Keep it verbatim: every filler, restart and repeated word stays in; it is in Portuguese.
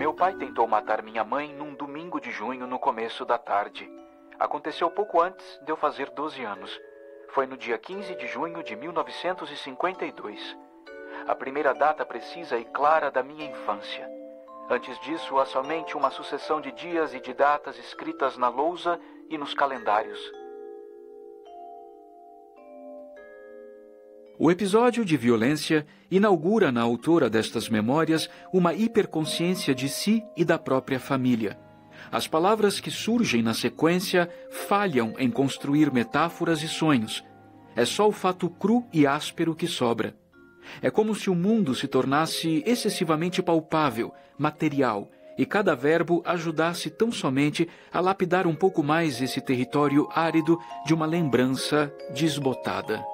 Meu pai tentou matar minha mãe num domingo de junho no começo da tarde. Aconteceu pouco antes de eu fazer doze anos. Foi no dia quinze de junho de mil novecentos e cinquenta e dois. A primeira data precisa e clara da minha infância. Antes disso, há somente uma sucessão de dias e de datas escritas na lousa e nos calendários. O episódio de violência inaugura na autora destas memórias uma hiperconsciência de si e da própria família. As palavras que surgem na sequência falham em construir metáforas e sonhos. É só o fato cru e áspero que sobra. É como se o mundo se tornasse excessivamente palpável, material, e cada verbo ajudasse tão somente a lapidar um pouco mais esse território árido de uma lembrança desbotada.